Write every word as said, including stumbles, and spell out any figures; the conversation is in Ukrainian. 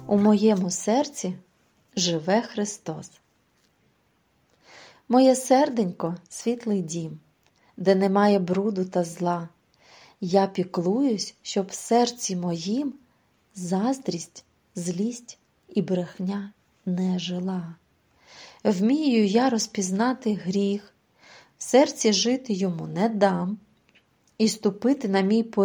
У моєму серці живе Христос. Моє серденько – світлий дім, де немає бруду та зла. Я піклуюсь, щоб в серці моїм заздрість, злість і брехня не жила. Вмію я розпізнати гріх, в серці жити йому не дам, і ступити на мій поріг